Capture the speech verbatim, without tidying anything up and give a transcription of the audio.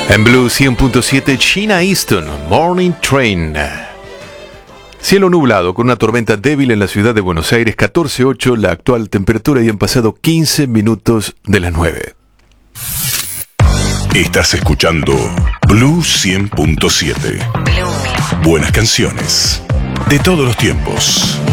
En Blue cien punto siete, Sheena Easton, Morning Train. Cielo nublado con una tormenta débil en la ciudad de Buenos Aires, catorce punto ocho la actual temperatura y han pasado quince minutos de las nueve. Estás escuchando Blue cien punto siete. Buenas canciones de todos los tiempos.